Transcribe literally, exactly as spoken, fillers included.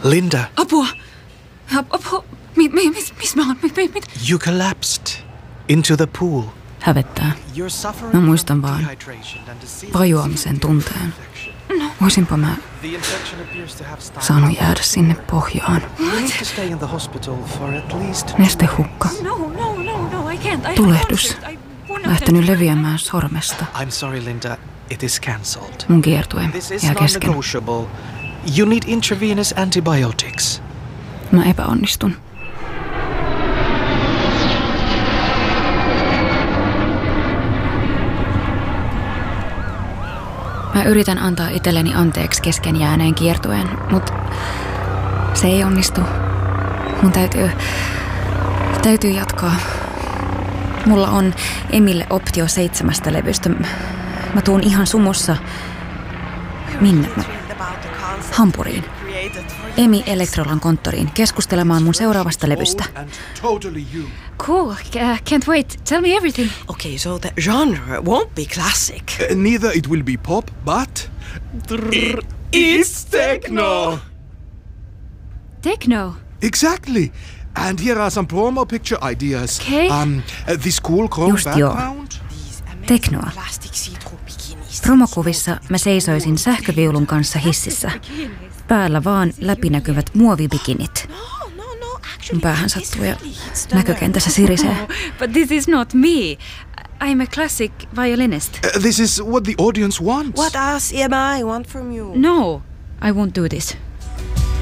Linda. Apua! Apua! Mi, mi, mis, mis mä oon? Mi, mi, mit? You collapsed into the pool. Hävettää. Mä muistan vaan vajoamisen tunteen. Voisinpa mä saanut jäädä sinne pohjaan. Nestehukka. Tulehdus. Lähtenyt leviämään sormesta. Mun kiertue jää kesken. You need intravenous antibiotics. Mä epäonnistun. Mä yritän antaa itselleni anteeksi kesken jääneen kiertueen, mutta se ei onnistu. Mun täytyy, täytyy jatkaa. Mulla on Emille optio seitsemästä levystä. Mä tuun ihan sumussa. Minne? Mä... Hampuriin. Emi Elektrolan konttoriin keskustelemaan mun seuraavasta levystä. Cool, uh, can't wait. Tell me everything. Okay, so the genre won't be classic. Uh, neither it will be pop, but It, it's techno. Techno? exactly. And here are some promo picture ideas. Okay. Um, uh, this cool chrome Just joo. background. Teknoa. Promokuvissa mä seisoisin sähköviulun kanssa hississä. Päällä vaan läpinäkyvät muovibikinit. Mun päähän sattuu ja näkökentässä sirisee. But this is not me. I'm a classic violinist. Uh, this is what the audience wants. What else am I want from you? No, I won't do this.